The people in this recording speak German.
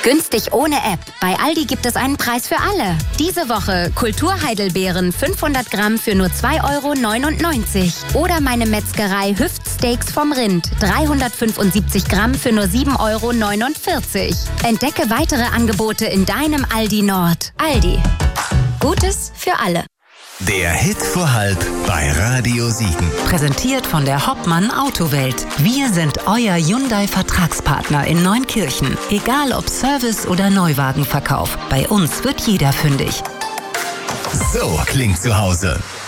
Günstig ohne App. Bei Aldi gibt es einen Preis für alle. Diese Woche Kulturheidelbeeren 500 Gramm für nur 2,99 €. Oder meine Metzgerei Hüftsteaks vom Rind 375 Gramm für nur 7,49 €. Entdecke weitere Angebote in deinem Aldi Nord. Aldi. Gutes für alle. Der Hit vor halb bei Radio Siegen. Präsentiert von der Hoppmann Autowelt. Wir sind euer Hyundai-Vertragspartner in Neunkirchen. Egal ob Service oder Neuwagenverkauf. Bei uns wird jeder fündig. So klingt zu Hause.